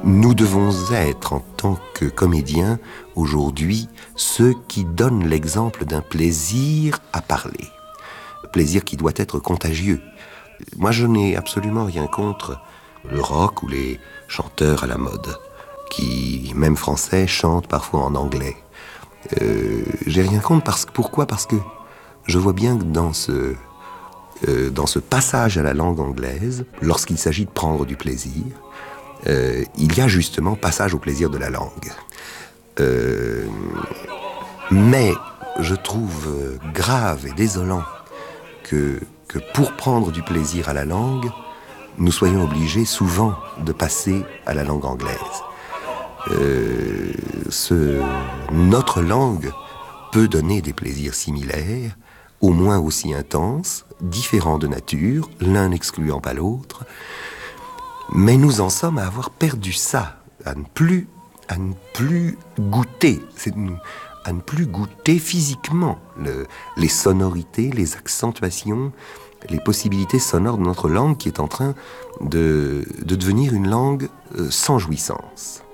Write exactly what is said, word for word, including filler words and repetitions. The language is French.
Nous devons être, en tant que comédiens, aujourd'hui, ceux qui donnent l'exemple d'un plaisir à parler. Plaisir qui doit être contagieux. Moi, je n'ai absolument rien contre le rock ou les chanteurs à la mode, qui, même français, chantent parfois en anglais. Euh, j'ai rien contre parce que, pourquoi ? Parce que je vois bien que dans ce, euh, dans ce passage à la langue anglaise, lorsqu'il s'agit de prendre du plaisir, euh, il y a justement passage au plaisir de la langue. Euh, mais je trouve grave et désolant que, que pour prendre du plaisir à la langue, nous soyons obligés souvent de passer à la langue anglaise. Euh, ce, notre langue peut donner des plaisirs similaires, au moins aussi intenses, différents de nature, l'un n'excluant pas l'autre, mais nous en sommes à avoir perdu ça, à ne plus, à ne plus goûter, c'est, à ne plus goûter physiquement le, les sonorités, les accentuations, les possibilités sonores de notre langue qui est en train de, de devenir une langue euh, sans jouissance.